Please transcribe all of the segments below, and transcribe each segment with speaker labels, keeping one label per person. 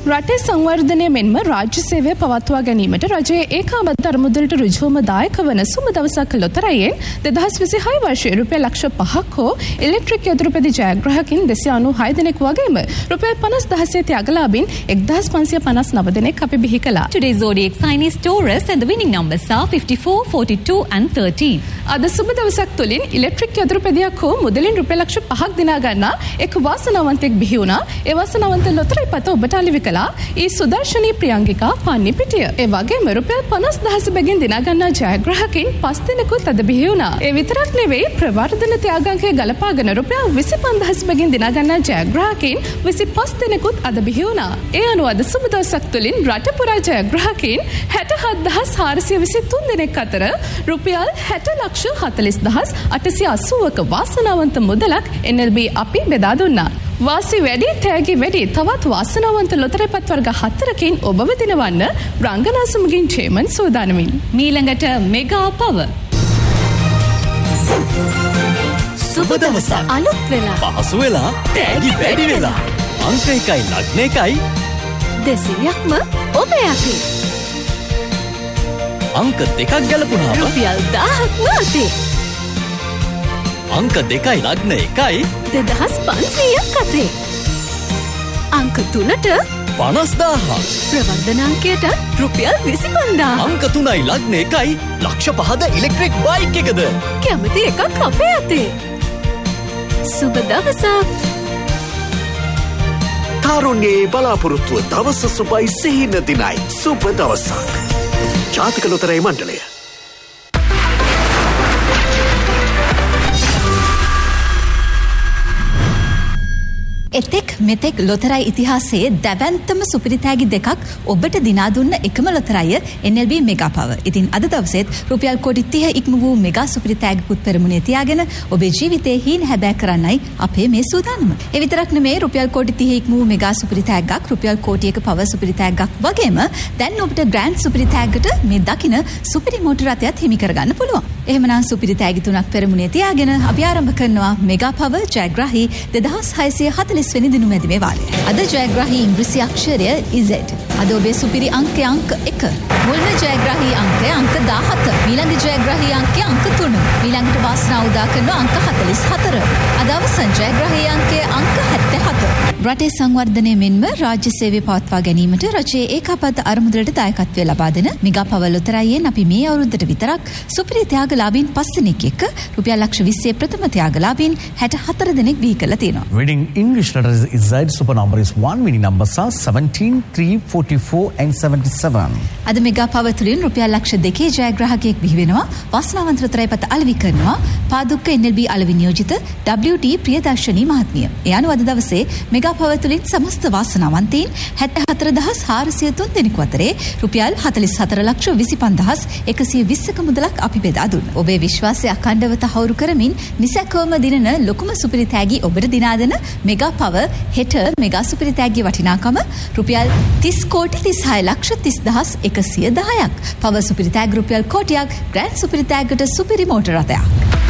Speaker 1: රටේ සංවර්ධනය මෙන්ම රාජ්‍ය සේවය පවත්වා ගැනීමට රජයේ ඒකාබද්ධ අරමුදලට ඍජුවම දායක වන සුබ දවසක් ලොතරැයියෙන් 2026 වර්ෂයේ රුපියල් ලක්ෂ 5ක් හෝ ඉලෙක්ට්‍රික් යතුරුපැදි ජයග්‍රාහකින් 296 දෙනෙක් වගේම රුපියල් 50,000 ත්‍යාගලාභීන් 1559 දෙනෙක් අපි බිහි කළා.
Speaker 2: Today's zodiac sign is Taurus and the winning numbers are 54, 42 and 13.
Speaker 1: අද සුබ දවසක් තුලින් ඉලෙක්ට්‍රික් යතුරුපැදියක් හෝ මුදලින් රුපියල් ලක්ෂ 5ක් දිනා ගන්නා එක් වාසනාවන්තෙක් බිහි වුණා. ඒ වාසනාවන්ත ලොතරැයි පත ඔබට අලෙවි කළා. ඒ සුදර්ශනී ප්‍රියංගිකා පන්නිපිටිය. ඒ වගේම රුපියල් 50,000 බැගින් දිනා ගන්නා ජයග්‍රාහකින් 5 දෙනෙකුත් අද බිහි වුණා. ඒ විතරක් නෙවෙයි ප්‍රවර්ධන ත්‍යාගාංකය ගලපාගෙන රුපියල් 25,000 බැගින් දිනා ගන්නා ජයග්‍රාහකින් 25 දෙනෙකුත් අද බිහි වුණා. ඒ අනුව අද සුබ දවසක් තුලින් රට පුරා ජයග්‍රාහකින් 67,423 දෙනෙක් අතර රුපියල් 60,40,880ක වාසනාවන්ත මුදලක් NLB අපි බෙදා දුන්නා. වාසි වැඩි තෑගි වැඩි තවත් වාසනාවන්ත ලොතරැයිපත් වර්ග 4කින් ඔබව දිනවන්න රංගනා සමගින් චේමන් සූදානමින්.
Speaker 2: මීළඟට මෙගා පව.
Speaker 3: සුබ දවසක්
Speaker 2: අලුත් වෙලා
Speaker 3: පහසු වෙලා තෑගි වැඩි වෙලා අංක 1යි ලග්න 1යි
Speaker 2: 200ක්ම ඔබ යටි.
Speaker 3: අංක 2ක් ගැලපුණාම
Speaker 2: රුපියල් 1000ක්ම අතේ.
Speaker 3: අංක 2යි ලග්න 1යි
Speaker 2: 2500ක් අතේ. අංක 3ට
Speaker 3: 50,000ක්.
Speaker 2: ප්‍රවර්ධනාංකයට රුපියල් 25,000.
Speaker 3: අංක 3යි ලග්න 1යි ලක්ෂ 5ද ඉලෙක්ට්‍රික් බයික් එකද.
Speaker 2: කැමති එකක් අපේ අතේ. සුබ දවසක්.
Speaker 4: තරුණයේ බලාපොරොත්තුව දවස සුබයි සිහින දිනයි. සුබ දවසක්. ජාතික ලොතරැයි මණ්ඩලය.
Speaker 5: එතෙක් මෙතෙක් ලොතරැයි ඉතිහාසයේ දැවැන්තම සුපිරිතෑගි දෙකක් ඔබට දිනා දුන්න එකම ලොතරැය NLB මෙගා පව. ඉතින් අද දවසේත් රුපියල් කෝටි 30 ඉක්ම වූ මෙගා සුපිරිතෑගිකුත් පෙරමුණේ තියාගෙන ඔබේ ජීවිතේ හීන හැබෑ කරන්නයි අපේ මේ සූදානම. ඒ විතරක් නෙමෙයි රුපියල් කෝටි 30 ඉක්ම වූ මෙගා සුපිරිතෑග්ගක් රුපියල් කෝටියක පව සුපිරිතෑග්ගක් වගේම දැන් ඔබට ග්‍රෑන්ඩ් සුපිරිතෑග්ගට මේ දකින සුපිරි මෝටර රථයත් හිමි කරගන්න පුළුවන්. එහෙමනම් සුපිරිතෑගි තුනක් පෙරමුණේ තියාගෙන අපි ආරම්භ කරනවා මෙගා පව ජයග්‍රාහී 2640 වෙනි දින මැදිමේ වාරය. අද ජයග්‍රාහී ඉංග්‍රීසි අක්ෂරය Z. අද ඔබේ සුපිරි අංකය අංක 1. මුල්ම ජයග්‍රාහී අංකය අංක 17. ඊළඟ ජයග්‍රාහී අංකය අංක 3. ඊළඟට වාසනාව උදා කරන අංක 44. අද අවසන් ජයග්‍රාහී අංකය අංක 77. රටේ සංවර්ධනය මෙන්ම රාජ්‍ය සේවය පවත්වා ගැනීමට රජයේ ඒකාබද්ධ අරමුදලට දායකත්වය ලබා දෙන මෙගා පව ලොතරැයියෙන් අපි මේ අවුරුද්දට විතරක් සුපිරි ත්‍යාගලාභීන් 5 දෙනෙක් එක්ක රුපියල් ලක්ෂ 20 ප්‍රථම ත්‍යාගලාභීන් 64 දෙනෙක් බිහි කරලා තියෙනවා.
Speaker 6: Winning English letters is Z. Super number is 1. Winning numbers are 17, 3, 44 and 77.
Speaker 5: අද මෙගා පව තුලින් රුපියල් ලක්ෂ 2 ජයග්‍රාහකයෙක් බිහි වෙනවා. වාසනාවන්ත ලොතරැයිපත අලෙවි කරනවා පාදුක්ක NLB අලෙවි නියෝජිත WD ප්‍රියදර්ශනී මහත්මිය. ඒ අනුව අද දවසේ මෙගා පව තුලින් සමස්ත වාසනාවන්තයින් 74,403 දෙනෙකු අතරේ රුපියල් 44,25,120ක මුදලක් අපි බෙදා දුන්නා. ඔබේ විශ්වාසය අඛණ්ඩව තහවුරු කරමින් නිසැකවම දිනන ලොකුම සුපිරිතෑගි ඔබට දිනා දෙන මෙගා පව හෙට මෙගා සුපිරිතෑගිය වටිනාකම රුපියල් 30 කෝටි 36,30,110ක්. පව සුපිරිතෑගි රුපියල් කෝටියක් ග්‍රෑන්ඩ් සුපිරිතෑගියට සුපිරි මෝටර රථයක්.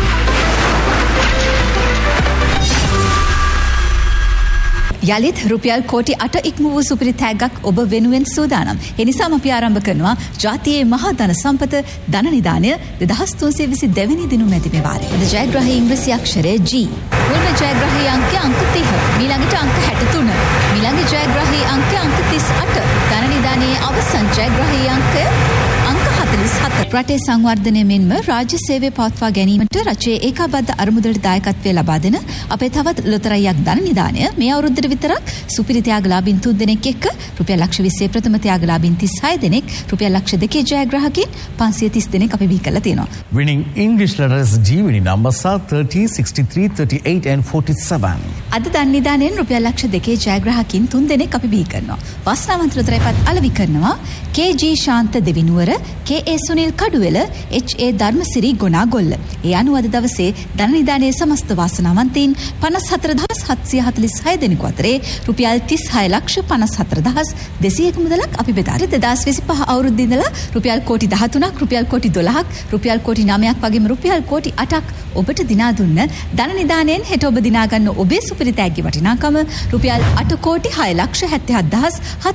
Speaker 5: යලිත් රුපියල් කෝටි 8 ඉක්ම වූ සුපිරි තෑග්ගක් ඔබ වෙනුවෙන් සූදානම්. ඒ නිසාම අපි ආරම්භ කරනවා ජාතියේ මහා ධන සම්පත ධන නිධානය 2322 වෙනි දින මැදිමේ වාරය. අද ජයග්‍රාහී ඉංග්‍රීසි අක්ෂරය G. මුල්ම ජයග්‍රාහී අංකය අංක 30. ඊළඟට අංක 63. ඊළඟ ජයග්‍රාහී අංකය අංක 38. ධන නිධානයේ අවසන් ජයග්‍රාහී අංකය අංක 47. රටේ සංවර්ධනය මෙන්ම රාජ්‍ය සේවය පවත්වා ගැනීමට රජයේ ඒකාබද්ධ අරමුදලට දායකත්වය ලබා දෙන අපේ තවත් ලොතරැයියක් ධන නිධානය මේ අවුරුද්දට විතරක් සුපිරි ත්‍යාගලාභීන් 3 දෙනෙක් එක්ක රුපියල් ලක්ෂ 20 ප්‍රථම ත්‍යාගලාභීන් 36 දෙනෙක් රුපියල් ලක්ෂ 2 ජයග්‍රාහකයන් 530 දෙනෙක් අපි බිහි කරලා තියෙනවා.
Speaker 6: Winning English letters G. Winning numbers are 30, 63, 38 and 47.
Speaker 5: අද ධන නිධානයෙන් රුපියල් ලක්ෂ 2 ජයග්‍රාහකයන් 3 දෙනෙක් අපි බිහි කරනවා. වාසනාවන්ත ලොතරැයිපත් අලෙවි කරනවා KG ශාන්ත දෙවිනුවර, KA සුනිල් කඩුවෙල, HA ධර්මසිරි ගොනාගොල්ල. ඒ අනුව අද දවසේ ධන නිධානයේ සමස්ත වාසනාවන්තයින් 54,746 දෙනෙකු අතරේ රුපියල් 36,54,200ක මුදලක් අපි බෙදා 2025 අවුරුද්දේ ඉඳලා රුපියල් කෝටි 13ක්, රුපියල් කෝටි 12ක්, රුපියල් කෝටි 9ක් වගේම රුපියල් කෝටි 8ක් ඔබට දිනා දුන්න ධන නිධානයෙන් හෙට ඔබ දිනා ගන්න ඔබේ සුපිරි තෑග්ගේ වටිනාකම රුපියල් 8 කෝටි 6,77,700